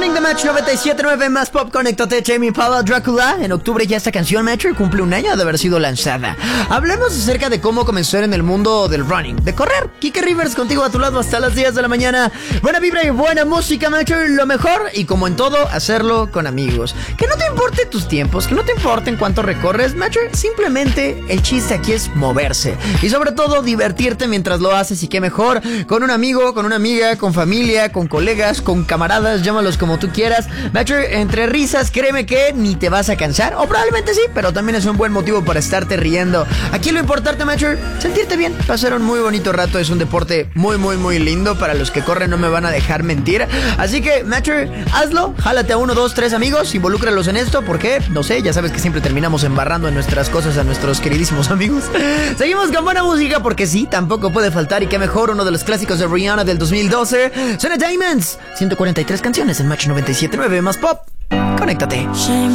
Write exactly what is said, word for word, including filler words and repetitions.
Morning de Match noventa y siete punto nueve más pop. Conéctate, Jamie Impala, Drácula. En octubre ya esta canción, Match, cumple un año de haber sido lanzada. Hablemos acerca de cómo comenzar en el mundo del running, de correr. Kike Rivers contigo a tu lado hasta las diez de la mañana. Buena vibra y buena música, Match, lo mejor. Y como en todo, hacerlo con amigos. Que no te importe tus tiempos, que no te importe en cuánto recorres, Match. Simplemente el chiste aquí es moverse. Y sobre todo, divertirte mientras lo haces. Y qué mejor, con un amigo, con una amiga, con familia, con colegas, con camaradas, llámalos como tú quieras. Matcher, entre risas, créeme que ni te vas a cansar, o probablemente sí, pero también es un buen motivo para estarte riendo. Aquí lo importante, Matcher, sentirte bien, pasar un muy bonito rato. Es un deporte muy, muy, muy lindo. Para los que corren no me van a dejar mentir. Así que, Matcher, hazlo, jálate a uno, dos, tres amigos, involúcralos en esto, porque, no sé, ya sabes que siempre terminamos embarrando en nuestras cosas a nuestros queridísimos amigos. Seguimos con buena música, porque sí, tampoco puede faltar, y qué mejor, uno de los clásicos de Rihanna del dos mil doce, Suena Diamonds, ciento cuarenta y tres canciones en Match noventa y siete punto nueve más pop. Conéctate.